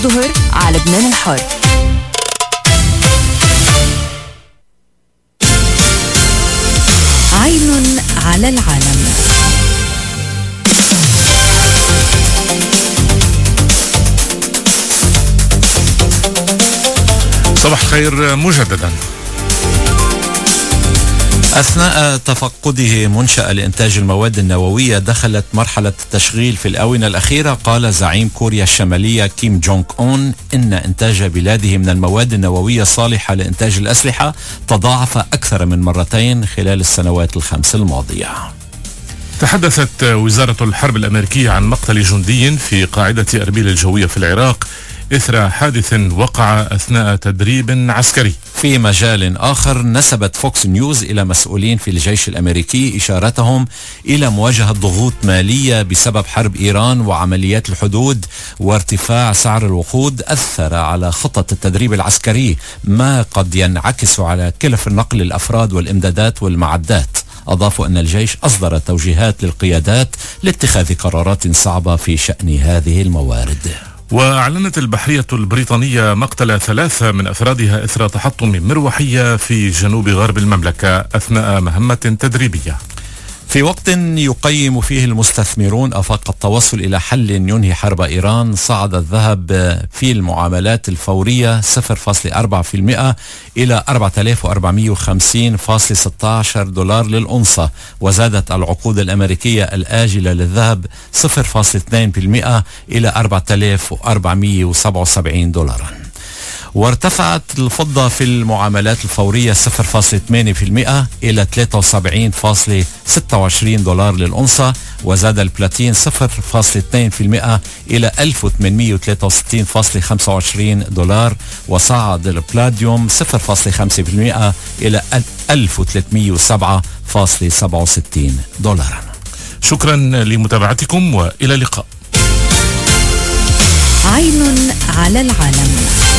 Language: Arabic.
الظهر على لبنان الحر. عين على العالم. صباح الخير مجددا. أثناء تفقده منشأة لإنتاج المواد النووية دخلت مرحلة التشغيل في الآونة الأخيرة، قال زعيم كوريا الشمالية كيم جونغ أون إن إنتاج بلاده من المواد النووية الصالحة لإنتاج الأسلحة تضاعف أكثر من مرتين خلال السنوات الخمس الماضية. تحدثت وزارة الحرب الأمريكية عن مقتل جندي في قاعدة أربيل الجوية في العراق إثر حادث وقع أثناء تدريب عسكري. في مجال آخر، نسبت فوكس نيوز إلى مسؤولين في الجيش الأمريكي إشارتهم إلى مواجهة ضغوط مالية بسبب حرب إيران وعمليات الحدود وارتفاع سعر الوقود أثر على خطة التدريب العسكري، ما قد ينعكس على كلف النقل الأفراد والإمدادات والمعدات. أضافوا أن الجيش أصدر توجيهات للقيادات لاتخاذ قرارات صعبة في شأن هذه الموارد. وأعلنت البحرية البريطانية مقتل 3 من أفرادها إثر تحطم مروحية في جنوب غرب المملكة أثناء مهمة تدريبية. في وقت يقيم فيه المستثمرون آفاق التوصل إلى حل ينهي حرب إيران، صعد الذهب في المعاملات الفورية 0.4% إلى 4450.16 دولار للأونصة، وزادت العقود الأمريكية الآجلة للذهب 0.2% إلى 4477 دولارا. وارتفعت الفضة في المعاملات الفورية 0.8% إلى 73.26 دولار للأونصة، وزاد البلاتين 0.2% إلى 1863.25 دولار، وصعد البلاديوم 0.5% إلى 1307.67 دولارا. شكرا لمتابعتكم وإلى اللقاء. عين على العالم.